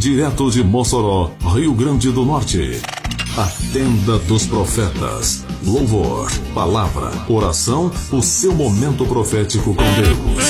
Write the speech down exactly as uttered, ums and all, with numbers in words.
direto de Mossoró, Rio Grande do Norte. A Tenda dos Profetas. Louvor, palavra, oração, o seu momento profético com Deus.